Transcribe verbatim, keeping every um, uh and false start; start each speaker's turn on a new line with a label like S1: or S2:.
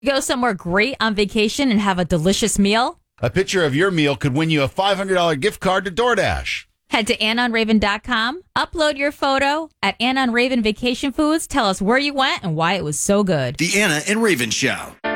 S1: Go somewhere great on vacation and have a delicious meal?
S2: A picture of your meal could win you a five hundred dollars gift card to DoorDash.
S1: Head to anna and raven dot com, upload your photo at Anna and Raven Vacation Foods, tell us where you went and why it was so good.
S3: The Anna and Raven Show.